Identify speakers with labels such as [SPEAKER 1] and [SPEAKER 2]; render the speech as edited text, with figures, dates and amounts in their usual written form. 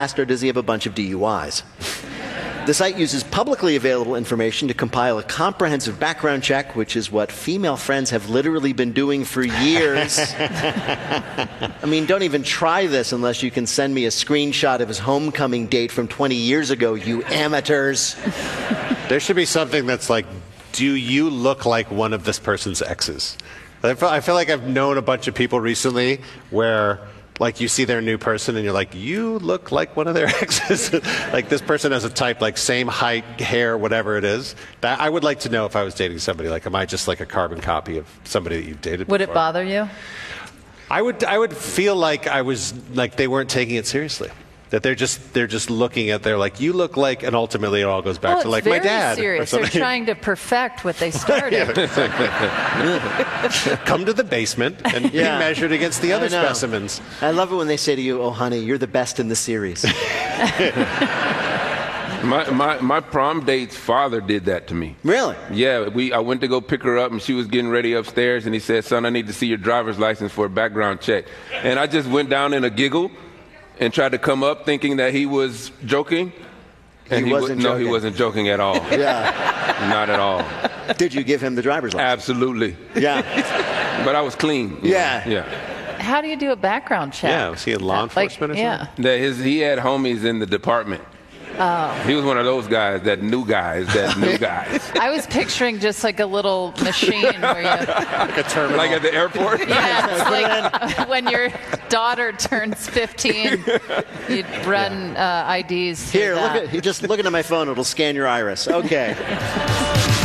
[SPEAKER 1] or does he have a bunch of DUIs? The site uses publicly available information to compile a comprehensive background check, which is what female friends have literally been doing for years. I mean, don't even try this unless you can send me a screenshot of his homecoming date from 20 years ago, you amateurs.
[SPEAKER 2] There should be something that's like, do you look like one of this person's exes? I feel like I've known a bunch of people recently where, like, you see their new person and you're like, you look like one of their exes. Like, this person has a type, like, same height, hair, whatever it is. That I would like to know if I was dating somebody. Like, am I just like a carbon copy of somebody that you've dated before?
[SPEAKER 3] Would it bother you?
[SPEAKER 2] I would feel like I was, like, they weren't taking it seriously. That they're just looking at, they're like, you look like, and ultimately it all goes back to like my dad.
[SPEAKER 3] Serious. They're trying to perfect what they started.
[SPEAKER 2] Come to the basement and be measured against the other specimens.
[SPEAKER 1] I love it when they say to you, oh honey, you're the best in the series.
[SPEAKER 4] My prom date's father did that to me.
[SPEAKER 1] Really?
[SPEAKER 4] Yeah, I went to go pick her up, and she was getting ready upstairs, and he said, son, I need to see your driver's license for a background check. And I just went down in a giggle and tried to come up thinking that he was joking. And he wasn't joking. No, he wasn't joking at all.
[SPEAKER 1] Yeah.
[SPEAKER 4] Not at all.
[SPEAKER 1] Did you give him the driver's license?
[SPEAKER 4] Absolutely.
[SPEAKER 1] Yeah.
[SPEAKER 4] But I was clean.
[SPEAKER 1] Yeah.
[SPEAKER 4] Yeah.
[SPEAKER 3] How do you do a background check?
[SPEAKER 2] Yeah, was he in law enforcement or something?
[SPEAKER 3] Yeah.
[SPEAKER 4] He had homies in the department.
[SPEAKER 3] Oh.
[SPEAKER 4] He was one of those guys that knew guys.
[SPEAKER 3] I was picturing just like a little machine where you...
[SPEAKER 2] Like a terminal.
[SPEAKER 4] Like at the airport?
[SPEAKER 3] Yeah, it's like when your daughter turns 15, you'd run IDs.
[SPEAKER 1] Here, just looking at my phone, it'll scan your iris. Okay.